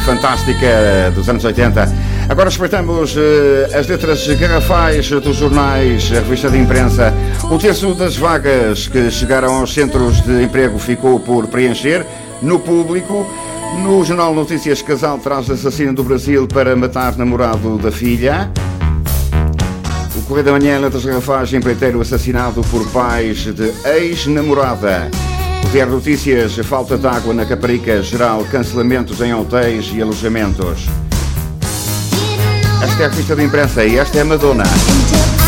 fantástica dos anos 80. Agora respeitamos as letras garrafais dos jornais, a revista de imprensa. Um terço das vagas que chegaram aos centros de emprego ficou por preencher. No Público, no Jornal Notícias, casal traz assassino do Brasil para matar namorado da filha. O Correio da Manhã, letras garrafais, empreiteiro assassinado por pais de ex-namorada. O Diário Notícias, falta de água na Caparica geral, cancelamentos em hotéis e alojamentos. Esta é a revista de imprensa e esta é a Madonna.